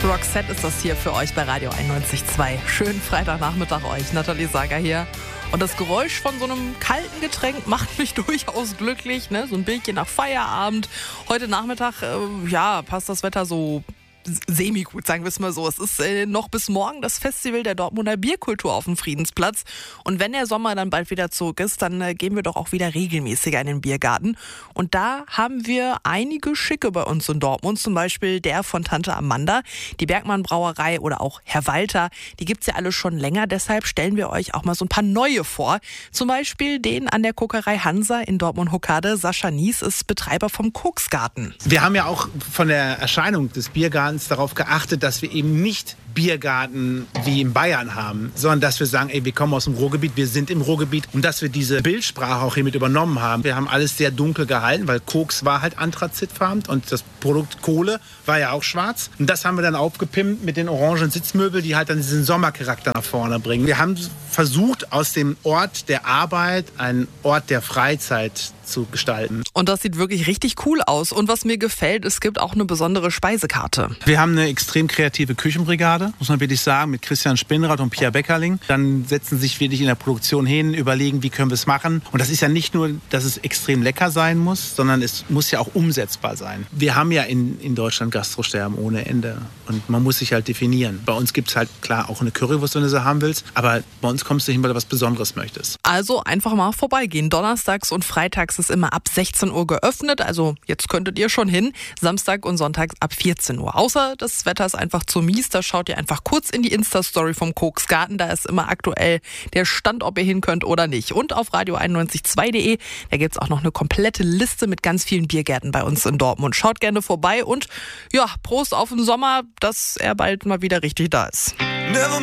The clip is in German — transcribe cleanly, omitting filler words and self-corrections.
Roxette ist das hier für euch bei Radio 91.2. Schönen Freitagnachmittag euch, Nathalie Sager hier. Und das Geräusch von so einem kalten Getränk macht mich durchaus glücklich, ne? So ein Bildchen nach Feierabend. Heute Nachmittag, passt das Wetter so semi-gut, sagen wir es mal so. Es ist noch bis morgen das Festival der Dortmunder Bierkultur auf dem Friedensplatz. Und wenn der Sommer dann bald wieder zurück ist, dann gehen wir doch auch wieder regelmäßiger in den Biergarten. Und da haben wir einige Schicke bei uns in Dortmund. Zum Beispiel der von Tante Amanda, die Bergmann Brauerei oder auch Herr Walter. Die gibt's ja alle schon länger. Deshalb stellen wir euch auch mal so ein paar neue vor. Zum Beispiel den an der Kokerei Hansa in Dortmund-Hockade. Sascha Nies ist Betreiber vom Koksgarten. Wir haben ja auch von der Erscheinung des Biergartens darauf geachtet, dass wir eben nicht Biergarten wie in Bayern haben, sondern dass wir sagen, wir kommen aus dem Ruhrgebiet, wir sind im Ruhrgebiet und dass wir diese Bildsprache auch hiermit übernommen haben. Wir haben alles sehr dunkel gehalten, weil Koks war halt anthrazitfarben und das Produkt Kohle war ja auch schwarz. Und das haben wir dann aufgepimpt mit den orangen Sitzmöbeln, die halt dann diesen Sommercharakter nach vorne bringen. Wir haben versucht, aus dem Ort der Arbeit einen Ort der Freizeit zu gestalten. Und das sieht wirklich richtig cool aus. Und was mir gefällt, es gibt auch eine besondere Speisekarte. Wir haben eine extrem kreative Küchenbrigade, muss man wirklich sagen, mit Christian Spinnrad und Pia Beckerling. Dann setzen sich wirklich in der Produktion hin, überlegen, wie können wir es machen. Und das ist ja nicht nur, dass es extrem lecker sein muss, sondern es muss ja auch umsetzbar sein. Wir haben ja in Deutschland Gastrosterben ohne Ende. Und man muss sich halt definieren. Bei uns gibt es halt klar auch eine Currywurst, wenn du sie haben willst. Aber bei uns kommst du hin, weil du was Besonderes möchtest. Also einfach mal vorbeigehen. Donnerstags und freitags ist immer ab 16 Uhr geöffnet. Also jetzt könntet ihr schon hin. Samstag und Sonntags ab 14 Uhr. Außer das Wetter ist einfach zu mies. Da schaut ihr einfach kurz in die Insta-Story vom Koksgarten. Da ist immer aktuell der Stand, ob ihr hin könnt oder nicht. Und auf radio912.de, da gibt's auch noch eine komplette Liste mit ganz vielen Biergärten bei uns in Dortmund. Schaut gerne vorbei und ja, Prost auf den Sommer, dass er bald mal wieder richtig da ist.